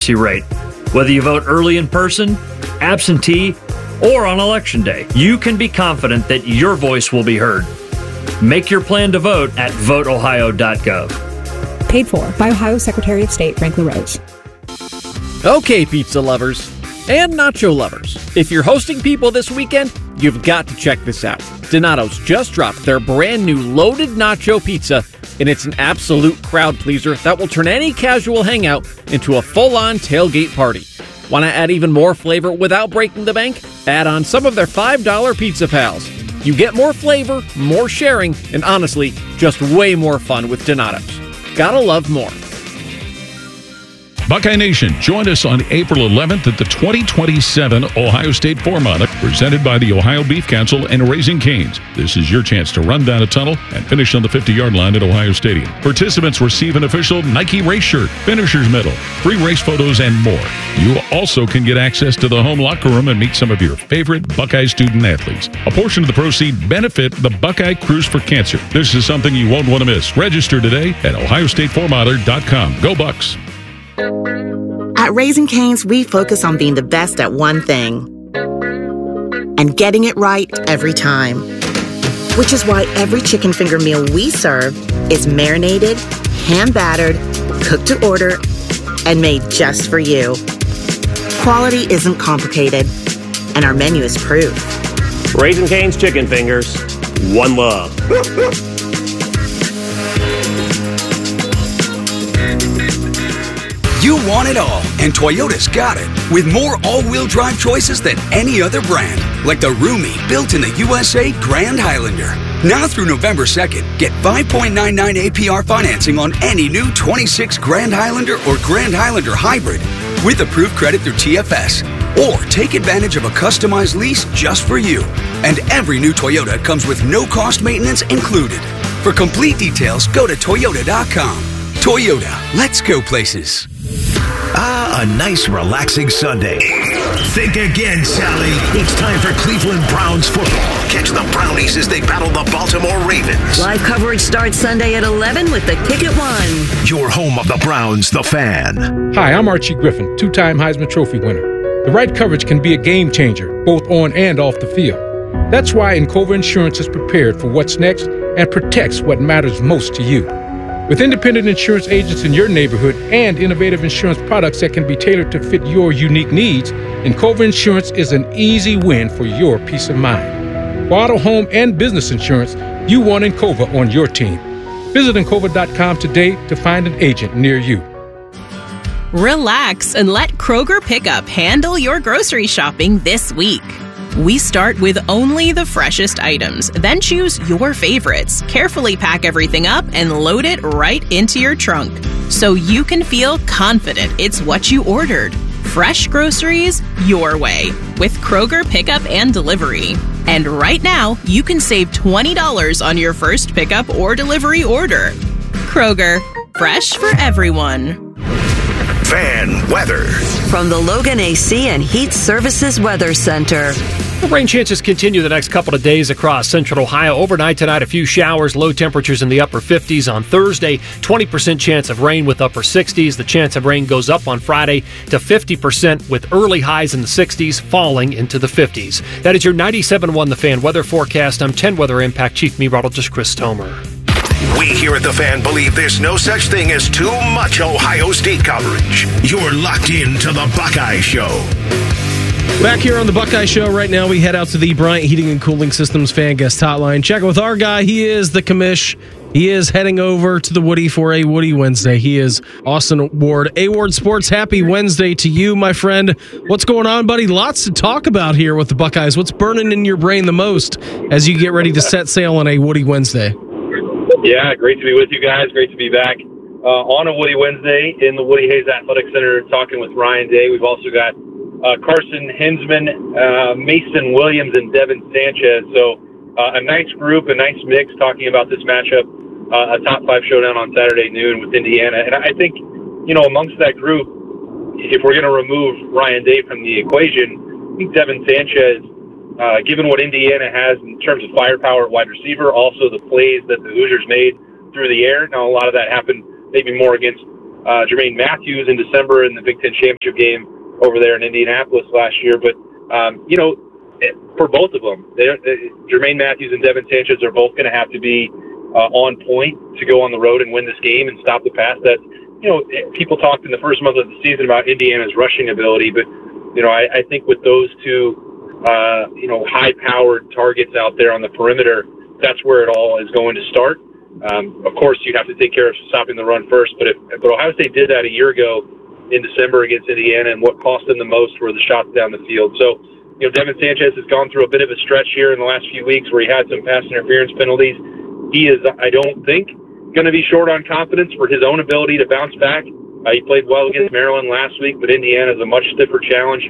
accuracy rate. Whether you vote early in person, absentee, or on Election Day, you can be confident that your voice will be heard. Make your plan to vote at voteohio.gov. Paid for by Ohio Secretary of State Frank LaRose. Okay, pizza lovers and nacho lovers. If you're hosting people this weekend, you've got to check this out. Donato's just dropped their brand new loaded nacho pizza, and it's an absolute crowd pleaser that will turn any casual hangout into a full-on tailgate party. Want to add even more flavor without breaking the bank? Add on some of their $5 Pizza Pals. You get more flavor, more sharing, and honestly, just way more fun with Donato's. Gotta love more. Buckeye Nation, join us on April 11th at the 2027 Ohio State 4-Mile, presented by the Ohio Beef Council and Raising Cane's. This is your chance to run down a tunnel and finish on the 50-yard line at Ohio Stadium. Participants receive an official Nike race shirt, finisher's medal, free race photos, and more. You also can get access to the home locker room and meet some of your favorite Buckeye student athletes. A portion of the proceeds benefit the Buckeye Cruise for Cancer. This is something you won't want to miss. Register today at ohiostateformiler.com. Go Bucks! At Raising Cane's, we focus on being the best at one thing and getting it right every time. Which is why every chicken finger meal we serve is marinated, hand-battered, cooked to order, and made just for you. Quality isn't complicated, and our menu is proof. Raising Cane's chicken fingers, one love. You want it all, and Toyota's got it. With more all-wheel drive choices than any other brand. Like the roomy, built-in-the-USA Grand Highlander. Now through November 2nd, get 5.99 APR financing on any new 26 Grand Highlander or Grand Highlander Hybrid with approved credit through TFS. Or take advantage of a customized lease just for you. And every new Toyota comes with no-cost maintenance included. For complete details, go to Toyota.com. Toyota, let's go places. A nice relaxing Sunday. Think again, Sally. It's time for Cleveland Browns football. Catch the Brownies as they battle the Baltimore Ravens. Live coverage starts Sunday at 11 with the kick at 1. Your home of the Browns, The Fan. Hi, I'm Archie Griffin, two-time Heisman Trophy winner. The right coverage can be a game changer, both on and off the field. That's why Encova Insurance is prepared for what's next and protects what matters most to you. With independent insurance agents in your neighborhood and innovative insurance products that can be tailored to fit your unique needs, Encova Insurance is an easy win for your peace of mind. For auto, home, and business insurance, you want Encova on your team. Visit Encova.com today to find an agent near you. Relax and let Kroger Pickup handle your grocery shopping this week. We start with only the freshest items, then choose your favorites, carefully pack everything up, and load it right into your trunk so you can feel confident it's what you ordered. Fresh groceries your way with Kroger Pickup and Delivery. And right now, you can save $20 on your first pickup or delivery order. Kroger, fresh for everyone. Fan weather. From the Logan AC and Heat Services Weather Center. The rain chances continue the next couple of days across central Ohio. Overnight tonight, a few showers, low temperatures in the upper 50s. On Thursday, 20% chance of rain with upper 60s. The chance of rain goes up on Friday to 50% with early highs in the 60s, falling into the 50s. That is your 97.1 The Fan weather forecast. I'm 10 Weather Impact Chief Meteorologist Chris Tomer. We here at The Fan believe there's no such thing as too much Ohio State coverage. You're locked into the Buckeye Show. Back here on the Buckeye Show right now, we head out to the Bryant Heating and Cooling Systems fan guest hotline. Check with our guy. He is the commish. He is heading over to the Woody for a Woody Wednesday. He is Austin Ward. A-Ward Sports, happy Wednesday to you, my friend. What's going on, buddy? Lots to talk about here with the Buckeyes. What's burning in your brain the most as you get ready to set sail on a Woody Wednesday? Yeah, great to be with you guys. Great to be back on a Woody Wednesday in the Woody Hayes Athletic Center talking with Ryan Day. We've also got Carson Hinsman, Mason Williams, and Devin Sanchez. So a nice group, a nice mix talking about this matchup, a top 5 showdown on Saturday noon with Indiana. And I think, you know, amongst that group, if we're going to remove Ryan Day from the equation, I think Devin Sanchez, given what Indiana has in terms of firepower at wide receiver, also the plays that the Hoosiers made through the air. Now, a lot of that happened maybe more against Jermaine Matthews in December in the Big Ten championship game over there in Indianapolis last year. But, for both of them, Jermaine Matthews and Devin Sanchez are both going to have to be on point to go on the road and win this game and stop the pass. That, people talked in the first month of the season about Indiana's rushing ability, but, I think with those two, high-powered targets out there on the perimeter, that's where it all is going to start. Of course, you have to take care of stopping the run first, but Ohio State did that a year ago in December against Indiana, and what cost them the most were the shots down the field. So, Devin Sanchez has gone through a bit of a stretch here in the last few weeks where he had some pass interference penalties. He is, I don't think, going to be short on confidence for his own ability to bounce back. He played well against Maryland last week, but Indiana is a much stiffer challenge.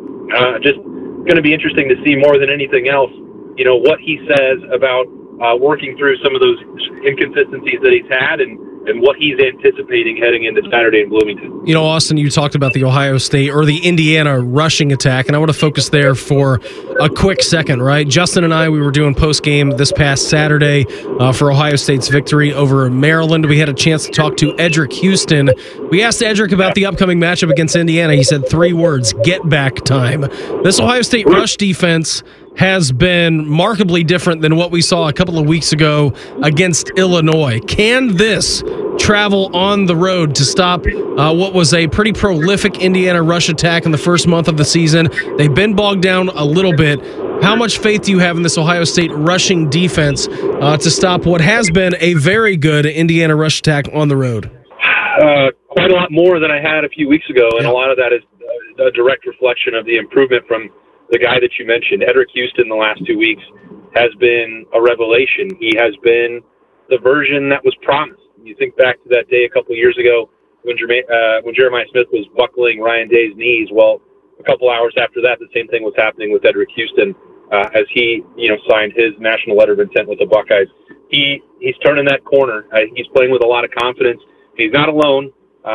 Just going to be interesting to see more than anything else, what he says about working through some of those inconsistencies that he's had and what he's anticipating heading into Saturday in Bloomington. Austin, you talked about the Ohio State or the Indiana rushing attack, and I want to focus there for a quick second, right? Justin and I, we were doing post-game this past Saturday for Ohio State's victory over Maryland. We had a chance to talk to Edric Houston. We asked Edric about the upcoming matchup against Indiana. He said 3 words, get back time. This Ohio State rush defense has been markedly different than what we saw a couple of weeks ago against Illinois. Can this travel on the road to stop what was a pretty prolific Indiana rush attack in the first month of the season? They've been bogged down a little bit. How much faith do you have in this Ohio State rushing defense to stop what has been a very good Indiana rush attack on the road? Quite a lot more than I had a few weeks ago, and a lot of that is a direct reflection of the improvement from the guy that you mentioned. Edric Houston, the last 2 weeks, has been a revelation. He has been the version that was promised. You think back to that day a couple of years ago when Jeremiah Smith was buckling Ryan Day's knees. Well, a couple hours after that, the same thing was happening with Edric Houston as he, signed his national letter of intent with the Buckeyes. He's turning that corner. He's playing with a lot of confidence. He's not alone.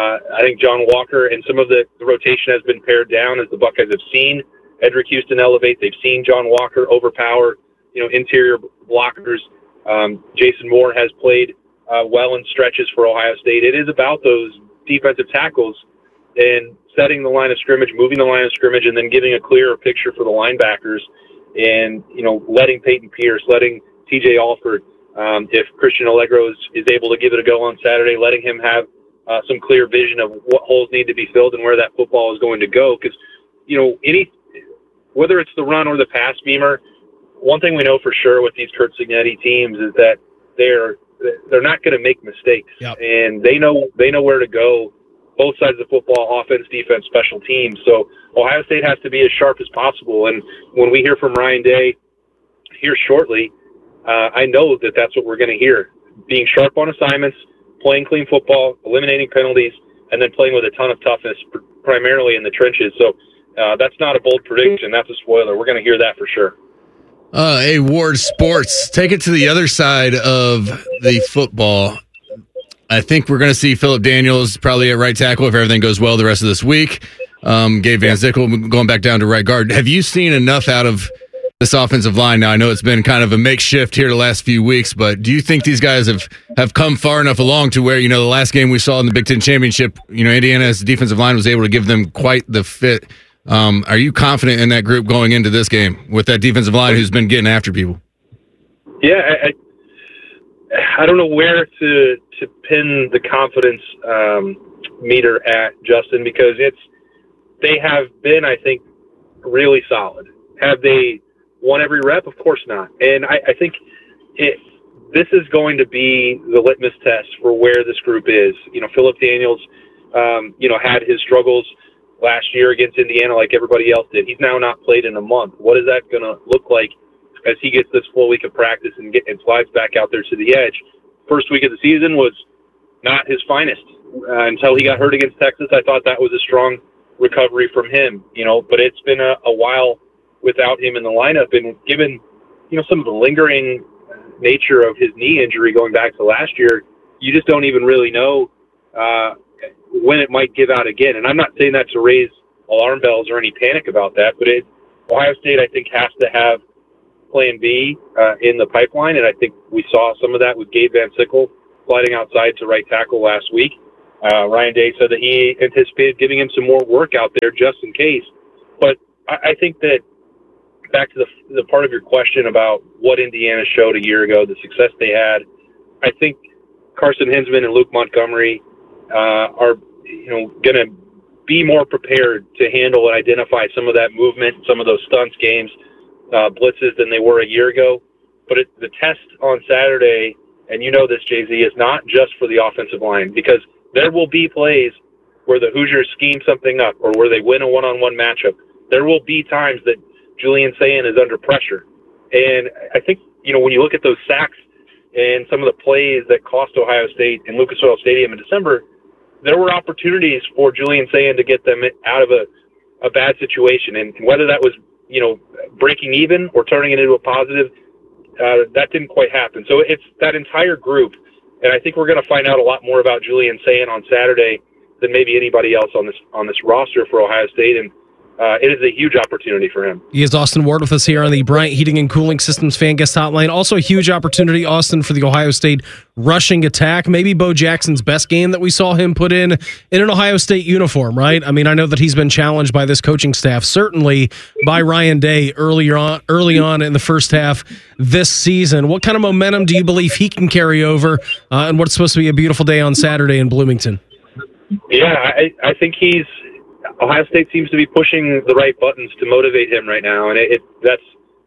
I think John Walker and some of the rotation has been pared down as the Buckeyes have seen Edric Houston elevate. They've seen John Walker overpower, interior blockers. Jason Moore has played well in stretches for Ohio State. It is about those defensive tackles and setting the line of scrimmage, moving the line of scrimmage, and then giving a clearer picture for the linebackers and, letting Peyton Pierce, letting TJ Alford, if Christian Allegro is able to give it a go on Saturday, letting him have some clear vision of what holes need to be filled and where that football is going to go. Because, whether it's the run or the pass, Beamer, one thing we know for sure with these Curt Cignetti teams is that they're not going to make mistakes, and they know where to go, both sides of the football, offense, defense, special teams. So Ohio State has to be as sharp as possible. And when we hear from Ryan Day here shortly, I know that that's what we're going to hear: being sharp on assignments, playing clean football, eliminating penalties, and then playing with a ton of toughness, primarily in the trenches. So. That's not a bold prediction. That's a spoiler. We're going to hear that for sure. Hey, Ward Sports, take it to the other side of the football. I think we're going to see Phillip Daniels probably at right tackle if everything goes well the rest of this week. Gabe Van Sickle going back down to right guard. Have you seen enough out of this offensive line? Now, I know it's been kind of a makeshift here the last few weeks, but do you think these guys have come far enough along to where, the last game we saw in the Big Ten Championship, Indiana's defensive line was able to give them quite the fit? Are you confident in that group going into this game with that defensive line who's been getting after people? Yeah, I don't know where to pin the confidence meter at, Justin, because they have been, I think, really solid. Have they won every rep? Of course not. And I think this is going to be the litmus test for where this group is. Phillip Daniels, had his struggles last year against Indiana like everybody else did. He's now not played in a month. What is that going to look like as he gets this full week of practice and slides back out there to the edge? First week of the season was not his finest until he got hurt against Texas. I thought that was a strong recovery from him, but it's been a while without him in the lineup. And given, some of the lingering nature of his knee injury going back to last year, you just don't even really know when it might give out again. And I'm not saying that to raise alarm bells or any panic about that, but Ohio State, I think, has to have plan B in the pipeline, and I think we saw some of that with Gabe Van Sickle sliding outside to right tackle last week. Ryan Day said that he anticipated giving him some more work out there just in case. But I think that back to the part of your question about what Indiana showed a year ago, the success they had, I think Carson Hinsman and Luke Montgomery are going to be more prepared to handle and identify some of that movement, some of those stunts games, blitzes than they were a year ago. But the test on Saturday, and you know this, Jay-Z, is not just for the offensive line, because there will be plays where the Hoosiers scheme something up or where they win a one-on-one matchup. There will be times that Julian Sayin is under pressure. And I think, when you look at those sacks and some of the plays that cost Ohio State in Lucas Oil Stadium in December, there were opportunities for Julian Sayin to get them out of a bad situation. And whether that was, breaking even or turning it into a positive, that didn't quite happen. So it's that entire group. And I think we're going to find out a lot more about Julian Sayin on Saturday than maybe anybody else on this roster for Ohio State. And it is a huge opportunity for him. He is Austin Ward with us here on the Bryant Heating and Cooling Systems Fan Guest Hotline. Also a huge opportunity, Austin, for the Ohio State rushing attack. Maybe Bo Jackson's best game that we saw him put in an Ohio State uniform, right? I mean, I know that he's been challenged by this coaching staff, certainly by Ryan Day early on in the first half this season. What kind of momentum do you believe he can carry over and what's supposed to be a beautiful day on Saturday in Bloomington? Yeah, I think Ohio State seems to be pushing the right buttons to motivate him right now, and that's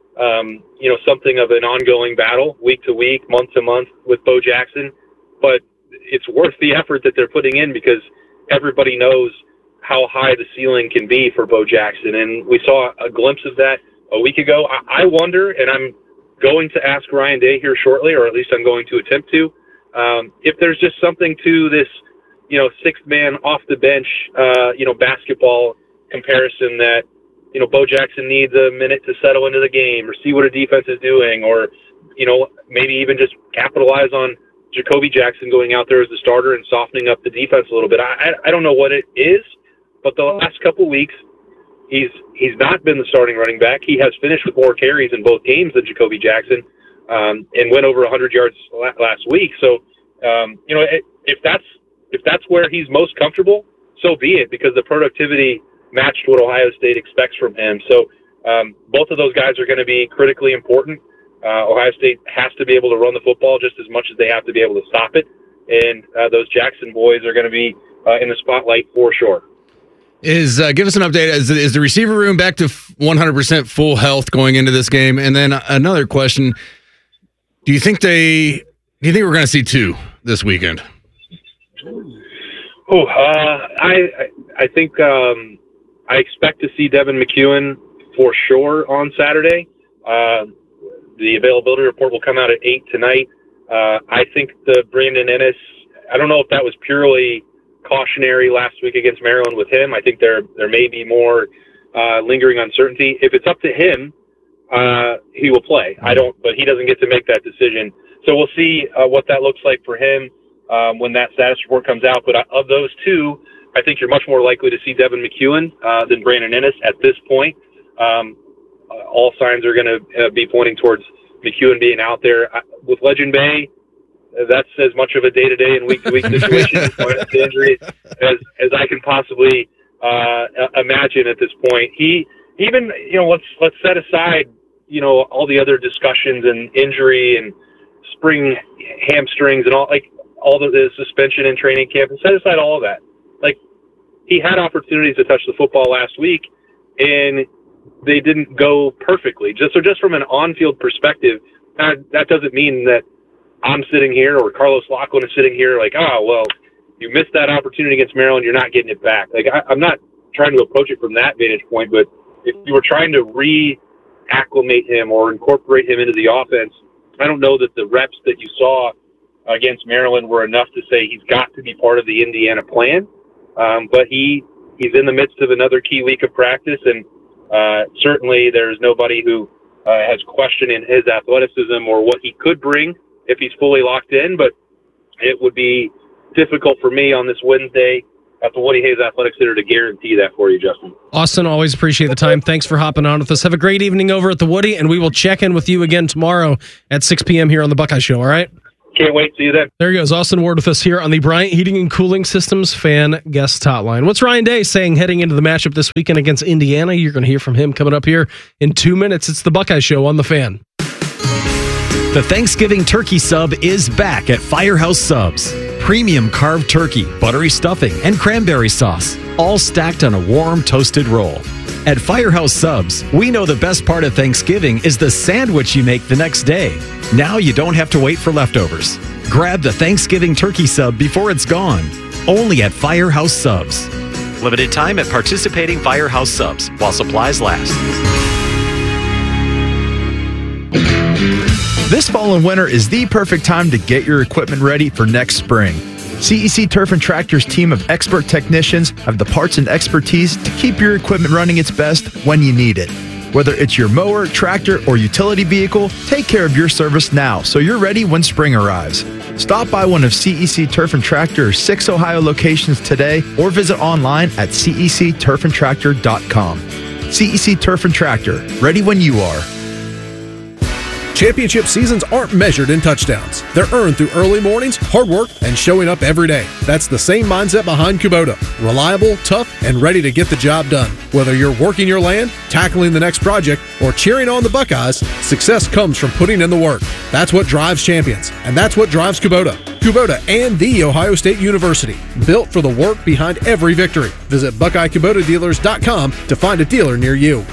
something of an ongoing battle, week to week, month to month with Bo Jackson. But it's worth the effort that they're putting in because everybody knows how high the ceiling can be for Bo Jackson, and we saw a glimpse of that a week ago. I wonder, and I'm going to ask Ryan Day here shortly, or at least I'm going to attempt to, if there's just something to this sixth man off the bench, basketball comparison that, Bo Jackson needs a minute to settle into the game or see what a defense is doing, or, maybe even just capitalize on Jacoby Jackson going out there as the starter and softening up the defense a little bit. I don't know what it is, but the last couple weeks, he's not been the starting running back. He has finished with more carries in both games than Jacoby Jackson, and went over 100 yards last week. So, if that's where he's most comfortable, so be it, because the productivity matched what Ohio State expects from him. So both of those guys are going to be critically important. Ohio State has to be able to run the football just as much as they have to be able to stop it. And those Jackson boys are going to be in the spotlight for sure. Give us an update. Is the receiver room back to 100% full health going into this game? And then another question, do you think we're going to see two this weekend? I think I expect to see Devin McEwen for sure on Saturday. The availability report will come out at 8 tonight. I think the Brandon Ennis, I don't know if that was purely cautionary last week against Maryland with him. I think there may be more lingering uncertainty. If it's up to him, he will play. But he doesn't get to make that decision. So we'll see what that looks like for him when that status report comes out. But of those two, I think you're much more likely to see Devin McEwen than Brandon Ennis at this point. All signs are going to be pointing towards McEwen being out there. With Legend Bay, that's as much of a day-to-day and week-to-week situation as far as the injury as I can possibly imagine at this point. Let's set aside, all the other discussions and injury and spring hamstrings and all the suspension in training camp, and set aside all of that. He had opportunities to touch the football last week, and they didn't go perfectly. Just from an on-field perspective, that doesn't mean that I'm sitting here or Carlos Lachlan is sitting here you missed that opportunity against Maryland, you're not getting it back. I'm not trying to approach it from that vantage point, but if you were trying to reacclimate him or incorporate him into the offense, I don't know that the reps that you saw against Maryland were enough to say he's got to be part of the Indiana plan. But he's in the midst of another key week of practice, and certainly there's nobody who has question in his athleticism or what he could bring if he's fully locked in. But it would be difficult for me on this Wednesday at the Woody Hayes Athletic Center to guarantee that for you, Justin. Austin, always appreciate the time. Thanks for hopping on with us. Have a great evening over at the Woody, and we will check in with you again tomorrow at 6 p.m. here on the Buckeye Show, all right? Can't wait to see you then. There he goes, Austin Ward with us here on the Bryant Heating and Cooling Systems Fan Guest Hotline. What's Ryan Day saying heading into the matchup this weekend against Indiana? You're going to hear from him coming up here in 2 minutes. It's the Buckeye Show on the Fan. The Thanksgiving turkey sub is back at Firehouse Subs. Premium carved turkey, buttery stuffing, and cranberry sauce, all stacked on a warm, toasted roll. At Firehouse Subs, we know the best part of Thanksgiving is the sandwich you make the next day. Now you don't have to wait for leftovers. Grab the Thanksgiving turkey sub before it's gone. Only at Firehouse Subs. Limited time at participating Firehouse Subs while supplies last. This fall and winter is the perfect time to get your equipment ready for next spring. CEC Turf and Tractor's team of expert technicians have the parts and expertise to keep your equipment running its best when you need it. Whether it's your mower, tractor, or utility vehicle, take care of your service now so you're ready when spring arrives. Stop by one of CEC Turf and Tractor's 6 Ohio locations today or visit online at cecturfandtractor.com. CEC Turf and Tractor, ready when you are. Championship seasons aren't measured in touchdowns. They're earned through early mornings, hard work, and showing up every day. That's the same mindset behind Kubota. Reliable, tough, and ready to get the job done. Whether you're working your land, tackling the next project, or cheering on the Buckeyes, success comes from putting in the work. That's what drives champions, and that's what drives Kubota. Kubota and The Ohio State University, built for the work behind every victory. Visit BuckeyeKubotaDealers.com to find a dealer near you.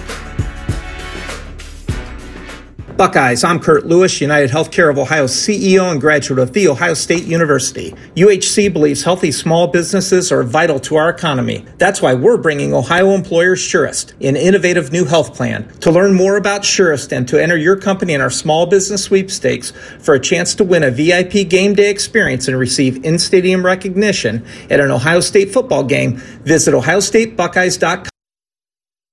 Buckeyes, I'm Kurt Lewis, United Healthcare of Ohio CEO and graduate of The Ohio State University. UHC believes healthy small businesses are vital to our economy. That's why we're bringing Ohio employers Surest, an innovative new health plan. To learn more about Surest and to enter your company in our small business sweepstakes for a chance to win a VIP game day experience and receive in-stadium recognition at an Ohio State football game, visit ohiostatebuckeyes.com.